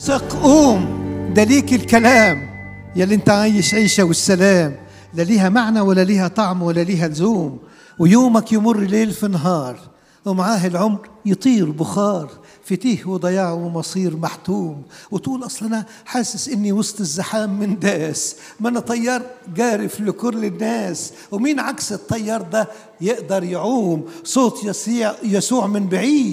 ثق قوم، ده ليك الكلام يلي انت عايش عيشة والسلام، لا ليها معنى ولا ليها طعم ولا ليها لزوم. ويومك يمر ليل في نهار، ومعاه العمر يطير بخار، في تيه وضياع ومصير محتوم. وتقول أصل أنا حاسس إني وسط الزحام من داس، ما أنا طيار جارف لكل الناس. ومين عكس الطيار ده يقدر يعوم؟ صوت يسوع من بعيد